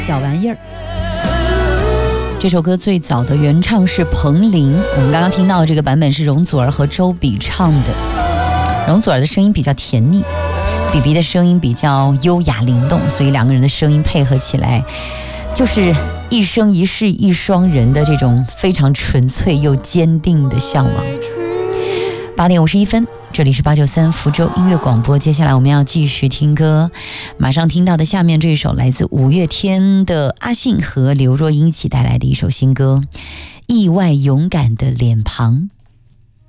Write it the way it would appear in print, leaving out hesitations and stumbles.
小玩意儿。这首歌最早的原唱是彭羚，我们刚刚听到这个版本是容祖儿和周笔唱的。容祖儿的声音比较甜腻，比比的声音比较优雅灵动，所以两个人的声音配合起来，就是一生一世一双人的这种非常纯粹又坚定的向往。8点51分，这里是893福州音乐广播。接下来我们要继续听歌，马上听到的下面这一首来自五月天的阿信和刘若英一起带来的一首新歌《意外勇敢的脸庞》。